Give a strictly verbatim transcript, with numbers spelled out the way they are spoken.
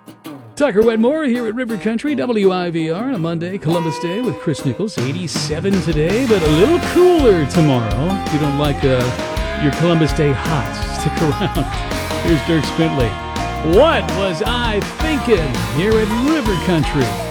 Tucker Wetmore here at River Country, W I V R on a Monday, Columbus Day with Chris Nichols. eighty-seven today, but a little cooler tomorrow. If you don't like uh, your Columbus Day hot, stick around. Here's Dirk Spintley. What was I thinking here at River Country?